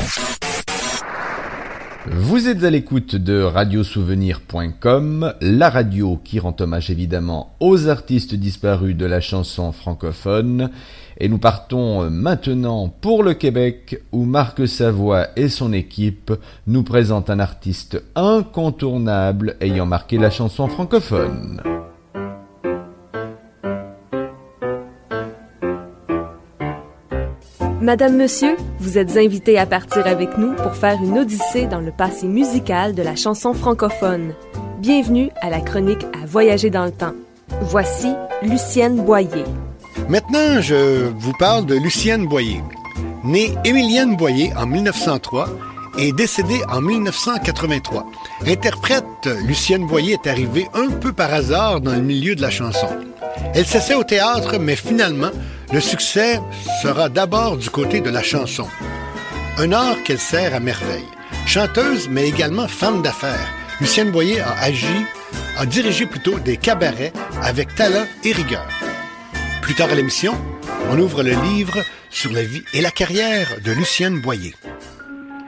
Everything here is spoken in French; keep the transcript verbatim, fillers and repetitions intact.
Vous êtes à l'écoute de radio souvenir point com, la radio qui rend hommage évidemment aux artistes disparus de la chanson francophone. Et nous partons maintenant pour le Québec où Marc Savoie et son équipe nous présentent un artiste incontournable ayant marqué la chanson francophone. Madame, Monsieur, vous êtes invités à partir avec nous pour faire une odyssée dans le passé musical de la chanson francophone. Bienvenue à la chronique à voyager dans le temps. Voici Lucienne Boyer. Maintenant, je vous parle de Lucienne Boyer. Née Émilienne Boyer en mille neuf cent trois et décédée en mille neuf cent quatre-vingt-trois. Interprète, Lucienne Boyer est arrivée un peu par hasard dans le milieu de la chanson. Elle s'essaie au théâtre, mais finalement, le succès sera d'abord du côté de la chanson. Un art qu'elle sert à merveille. Chanteuse, mais également femme d'affaires, Lucienne Boyer a agi, a dirigé plutôt des cabarets avec talent et rigueur. Plus tard à l'émission, on ouvre le livre sur la vie et la carrière de Lucienne Boyer.